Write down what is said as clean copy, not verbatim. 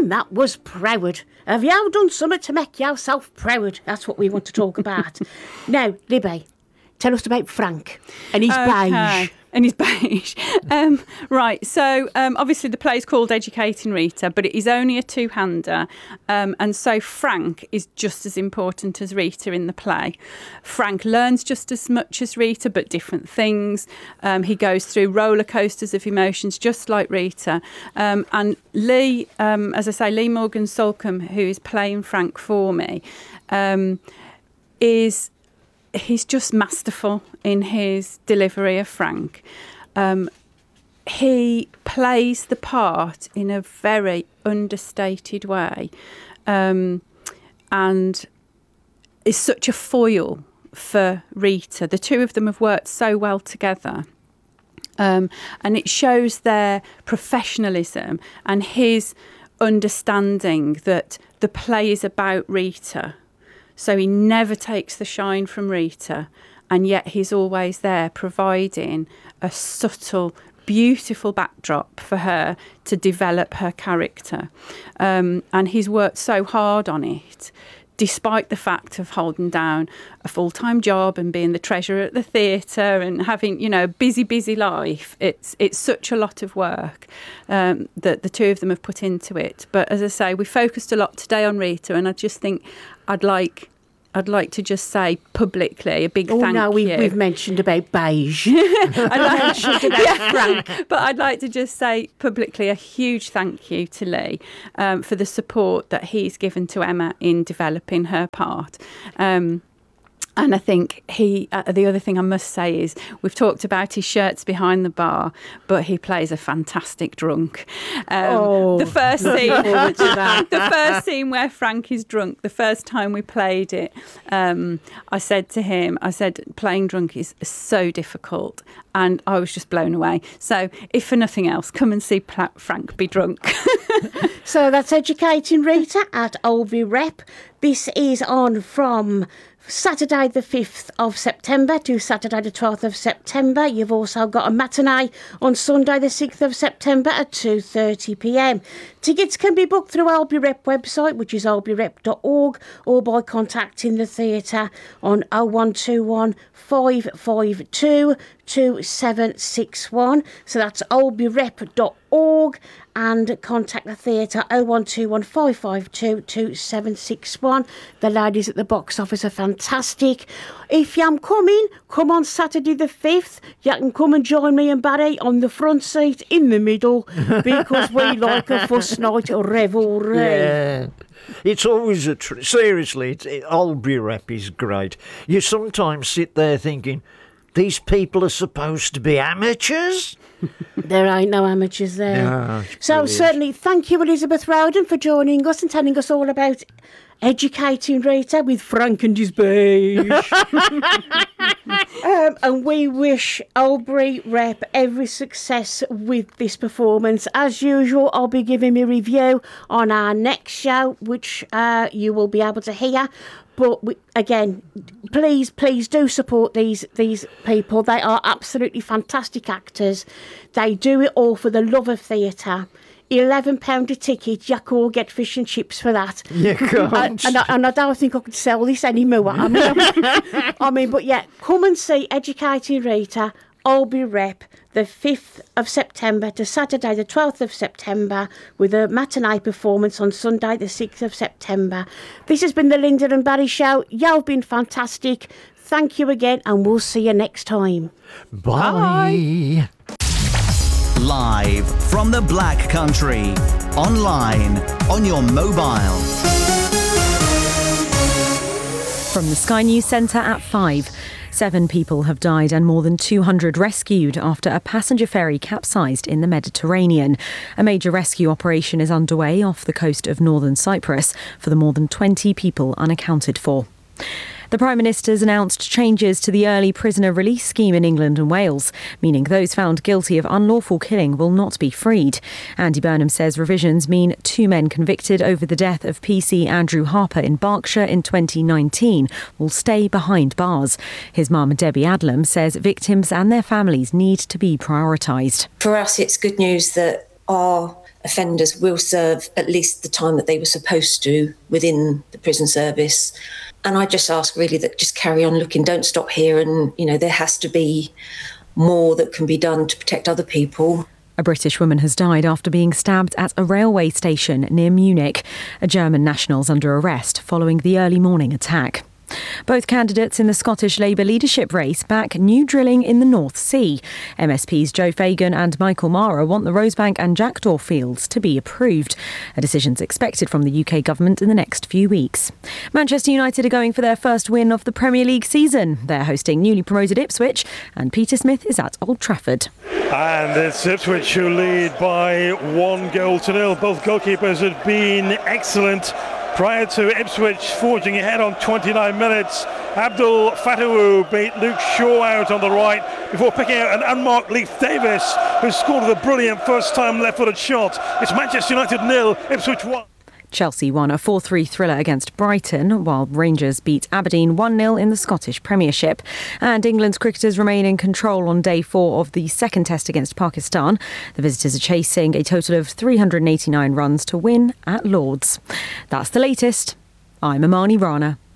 And that was proud. Have you done something to make yourself proud? That's what we want to talk about. Now, Libby, tell us about Frank and his beige. And his beige. Right, so obviously the play's called Educating Rita, but it is only a two-hander. And so Frank is just as important as Rita in the play. Frank learns just as much as Rita, but different things. He goes through roller coasters of emotions, just like Rita. And Lee, as I say, Lee Morgan Solcombe, who is playing Frank for me, he's just masterful in his delivery of Frank. He plays the part in a very understated way, and is such a foil for Rita. The two of them have worked so well together. And it shows their professionalism and his understanding that the play is about Rita. So he never takes the shine from Rita, and yet he's always there providing a subtle, beautiful backdrop for her to develop her character. And he's worked so hard on it, despite the fact of holding down a full-time job and being the treasurer at the theatre and having, a busy life. It's such a lot of work that the two of them have put into it. But as I say, we focused a lot today on Rita, and I just think I'd like to just say publicly a big thank you. Oh, no, we've mentioned about beige. Mentioned about Frank. But I'd like to just say publicly a huge thank you to Lee for the support that he's given to Emma in developing her part. And I think the other thing I must say is we've talked about his shirts behind the bar, but he plays a fantastic drunk. The first scene where Frank is drunk, the first time we played it, I said to him, playing drunk is so difficult. And I was just blown away. So if for nothing else, come and see Frank be drunk. So that's Educating Rita at Albury Rep. This is on from Saturday the 5th of September to Saturday the 12th of September. You've also got a matinee on Sunday the 6th of September at 2:30pm. Tickets can be booked through Albury Rep website, which is alburyrep.org, or by contacting the theatre on 0121 552 2761. So that's alburyrep.org, and contact the theatre 0121 552 2761. The ladies at the box office are fantastic. If you're coming, come on Saturday the 5th. You can come and join me and Barry on the front seat in the middle, because we like a fuss night revelry. Yeah. It's always a seriously, Albury Rep is great. You sometimes sit there thinking, these people are supposed to be amateurs? There ain't no amateurs there. No, so certainly thank you, Elizabeth Rowden, for joining us and telling us all about Educating Rita with Frank and his beige. And we wish Albury Rep every success with this performance. As usual, I'll be giving a review on our next show, which you will be able to hear. But again, please do support these people. They are absolutely fantastic actors. They do it all for the love of theatre. £11 a ticket, you can all get fish and chips for that. You can't. And I don't think I could sell this anymore. But yeah, come and see Educating Rita, Albury Rep, the 5th of September to Saturday the 12th of September, with a matinee performance on Sunday the 6th of September. This has been the Linda and Barry Show. You've been fantastic. Thank you again, and we'll see you next time. Bye. Live from the Black Country, online, on your mobile. From the Sky News Centre at 5. 7 people have died and more than 200 rescued after a passenger ferry capsized in the Mediterranean. A major rescue operation is underway off the coast of northern Cyprus for the more than 20 people unaccounted for. The Prime Minister's announced changes to the early prisoner release scheme in England and Wales, meaning those found guilty of unlawful killing will not be freed. Andy Burnham says revisions mean 2 men convicted over the death of PC Andrew Harper in Berkshire in 2019 will stay behind bars. His mum, Debbie Adlam, says victims and their families need to be prioritised. For us, it's good news that our offenders will serve at least the time that they were supposed to within the prison service. And I just ask really that just carry on looking, don't stop here. And, there has to be more that can be done to protect other people. A British woman has died after being stabbed at a railway station near Munich. A German national's under arrest following the early morning attack. Both candidates in the Scottish Labour leadership race back new drilling in the North Sea. MSPs Joe Fagan and Michael Mara want the Rosebank and Jackdaw fields to be approved. A decision's expected from the UK government in the next few weeks. Manchester United are going for their first win of the Premier League season. They're hosting newly promoted Ipswich, and Peter Smith is at Old Trafford. And it's Ipswich who lead by 1-0. Both goalkeepers had been excellent prior to Ipswich forging ahead on 29 minutes. Abdul Fatawu beat Luke Shaw out on the right before picking out an unmarked Leif Davis, who scored with a brilliant first-time left-footed shot. It's Manchester United 0, Ipswich 1. Chelsea won a 4-3 thriller against Brighton, while Rangers beat Aberdeen 1-0 in the Scottish Premiership. And England's cricketers remain in control on day 4 of the second test against Pakistan. The visitors are chasing a total of 389 runs to win at Lord's. That's the latest. I'm Amani Rana.